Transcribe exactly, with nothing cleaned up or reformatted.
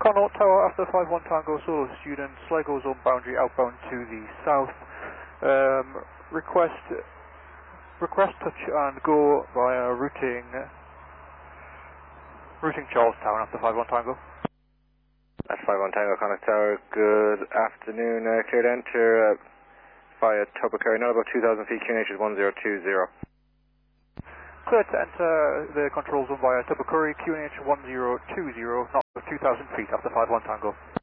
Connaught Tower after five one Tango, solo student, Sligo zone boundary outbound to the south. Um, request, request touch and go via routing, routing Charlestown after five one Tango. That's five one Tango, Connaught Tower. Good afternoon. Uh, clear to enter uh, via Tubbercurry, not about two thousand feet, Q N H is one zero two zero. Clear to enter the control zone via Tubbercurry, Q N H one zero two zero, not about two thousand feet after five one Tango.